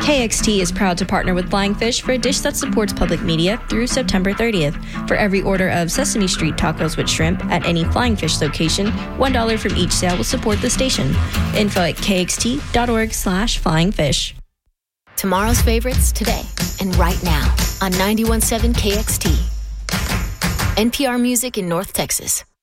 KXT is proud to partner with Flying Fish for a dish that supports public media through September 30th. For every order of Sesame Street tacos with shrimp at any Flying Fish location, $1 from each sale will support the station. Info at kxt.org/flyingfish. Tomorrow's favorites today and right now on 91.7 KXT. NPR Music in North Texas.